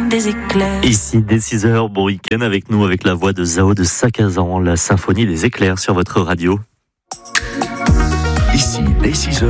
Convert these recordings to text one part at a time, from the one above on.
des éclairs. Ici, dès 6h, bon week-end avec nous, avec la voix de Zao de Sakazan, la symphonie des éclairs sur votre radio. Ici, dès 6h.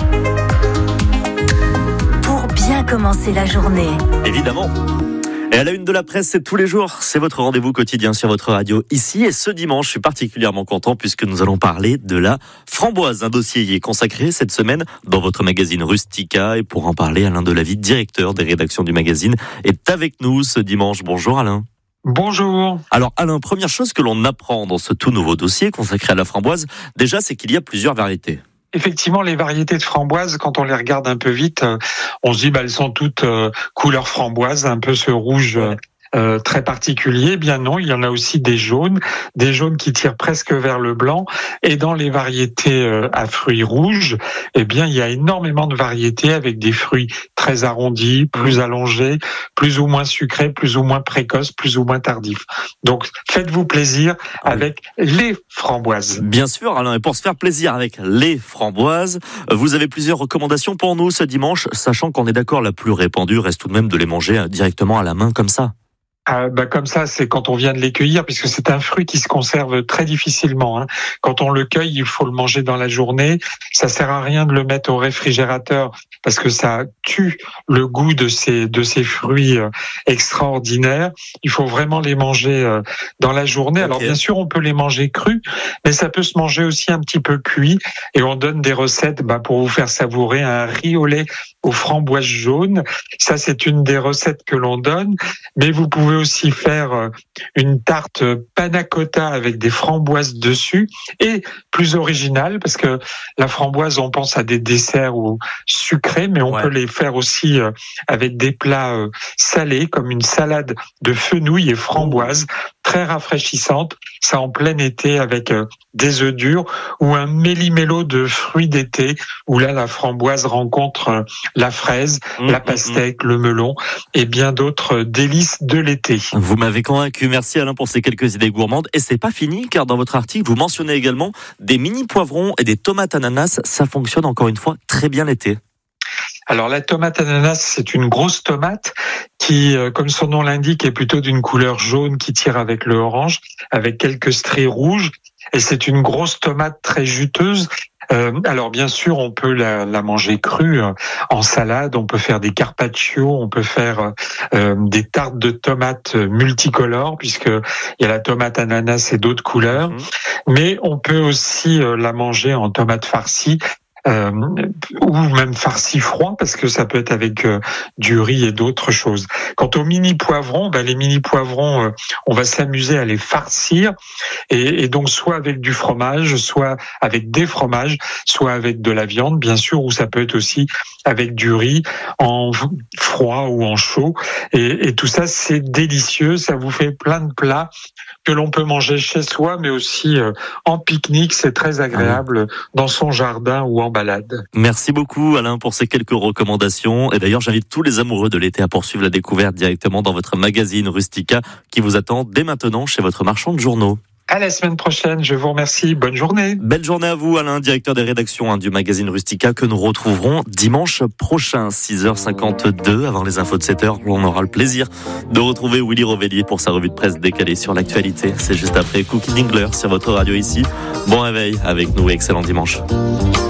Pour bien commencer la journée. Évidemment. Et à la une de la presse, c'est tous les jours. C'est votre rendez-vous quotidien sur votre radio ici. Et ce dimanche, je suis particulièrement content puisque nous allons parler de la framboise. Un dossier y est consacré cette semaine dans votre magazine Rustica. Et pour en parler, Alain Delavitte, directeur des rédactions du magazine, est avec nous ce dimanche. Bonjour Alain. Bonjour. Alors Alain, première chose que l'on apprend dans ce tout nouveau dossier consacré à la framboise, déjà c'est qu'il y a plusieurs variétés. Effectivement, les variétés de framboises, quand on les regarde un peu vite, on se dit elles sont toutes couleur framboise, un peu ce rouge très particulier. Eh bien non, il y en a aussi des jaunes qui tirent presque vers le blanc. Et dans les variétés à fruits rouges, eh bien il y a énormément de variétés avec des fruits très arrondis, plus allongés, plus ou moins sucrés, plus ou moins précoces, plus ou moins tardifs. Donc faites-vous plaisir avec les framboises. Bien sûr Alain, et pour se faire plaisir avec les framboises, vous avez plusieurs recommandations pour nous ce dimanche, sachant qu'on est d'accord, la plus répandue reste tout de même de les manger directement à la main comme ça. Comme ça, c'est quand on vient de les cueillir, puisque c'est un fruit qui se conserve très difficilement. Quand on le cueille, il faut le manger dans la journée. Ça sert à rien de le mettre au réfrigérateur parce que ça tue le goût de ces fruits extraordinaires. Il faut vraiment les manger dans la journée. Okay. Alors bien sûr, on peut les manger crus, mais ça peut se manger aussi un petit peu cuit. Et on donne des recettes pour vous faire savourer un riz au lait aux framboises jaunes. Ça, c'est une des recettes que l'on donne. Mais vous pouvez aussi faire une tarte panna cotta avec des framboises dessus et plus originale parce que la framboise, on pense à des desserts ou sucrés, mais on peut les faire aussi avec des plats salés comme une salade de fenouil et framboise très rafraîchissante, ça en plein été avec des œufs durs ou un méli-mélo de fruits d'été où là la framboise rencontre la fraise, la pastèque, le melon et bien d'autres délices de l'été. Vous m'avez convaincu, merci Alain pour ces quelques idées gourmandes. Et c'est pas fini car dans votre article vous mentionnez également des mini poivrons et des tomates ananas, ça fonctionne encore une fois très bien l'été. Alors la tomate ananas, c'est une grosse tomate qui, comme son nom l'indique, est plutôt d'une couleur jaune qui tire avec le orange, avec quelques stries rouges. Et c'est une grosse tomate très juteuse. Alors bien sûr, on peut la manger crue en salade, on peut faire des carpaccio, on peut faire des tartes de tomates multicolores puisque il y a la tomate ananas et d'autres couleurs. Mais on peut aussi la manger en tomate farcie. Ou même farci froid parce que ça peut être avec du riz et d'autres choses. Quant aux mini poivrons, les mini poivrons, on va s'amuser à les farcir et donc soit avec du fromage, soit avec des fromages, soit avec de la viande bien sûr, ou ça peut être aussi avec du riz en froid ou en chaud et tout ça c'est délicieux, ça vous fait plein de plats que l'on peut manger chez soi mais aussi en pique-nique, c'est très agréable dans son jardin ou en balade. Merci beaucoup Alain pour ces quelques recommandations. Et d'ailleurs, j'invite tous les amoureux de l'été à poursuivre la découverte directement dans votre magazine Rustica qui vous attend dès maintenant chez votre marchand de journaux. À la semaine prochaine, je vous remercie. Bonne journée. Belle journée à vous Alain, directeur des rédactions du magazine Rustica que nous retrouverons dimanche prochain, 6h52. Avant les infos de 7h, on aura le plaisir de retrouver Willy Rovellier pour sa revue de presse décalée sur l'actualité. C'est juste après Cookie Dingler sur votre radio ici. Bon réveil avec nous et excellent dimanche.